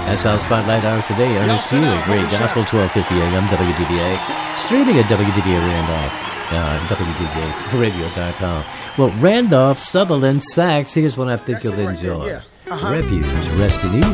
That's how Spotlight Hours today. Ernest Healy, Great Gospel, 1250 AM, WDBA. Streaming at WDBA Randolph, WDBA Well, Randolph, Sutherland, Sax. Here's one I think you'll enjoy. Refuge, Rest in Ease.